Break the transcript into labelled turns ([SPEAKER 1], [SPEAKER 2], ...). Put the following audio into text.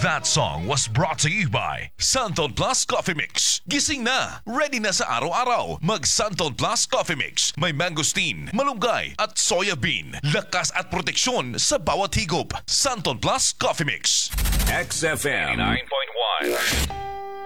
[SPEAKER 1] That song was brought to you by Santon Plus Coffee Mix. Gising na, ready na sa araw-araw. Mag Santon Plus Coffee Mix. May mangosteen, malunggay at soya bean. Lakas at proteksyon sa bawat higop. Santon Plus Coffee Mix.
[SPEAKER 2] XFM 9.1